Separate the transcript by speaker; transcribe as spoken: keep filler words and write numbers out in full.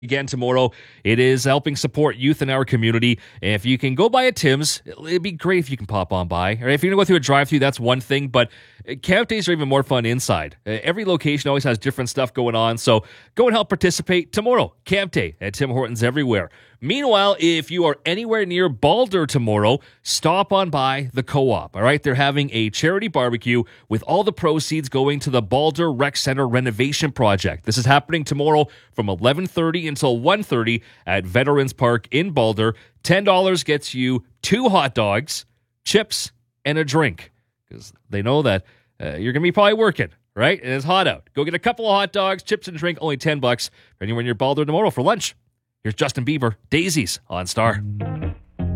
Speaker 1: Again tomorrow. It is helping support youth in our community. If you can go by a Tim's, it'd be great if you can pop on by. Or if you're going to go through a drive-thru, that's one thing, but camp days are even more fun inside. Every location always has different stuff going on, so go and help participate tomorrow. Camp day at Tim Hortons everywhere. Meanwhile, if you are anywhere near Balder tomorrow, stop on by the Co-op, all right? They're having a charity barbecue with all the proceeds going to the Balder Rec Center renovation project. This is happening tomorrow from eleven thirty until one thirty at Veterans Park in Balder. ten dollars gets you two hot dogs, chips, and a drink, because they know that uh, you're going to be probably working, right? And it's hot out. Go get a couple of hot dogs, chips, and a drink, only ten bucks for anyone near Balder tomorrow for lunch. Here's Justin Bieber, Daisies on Star.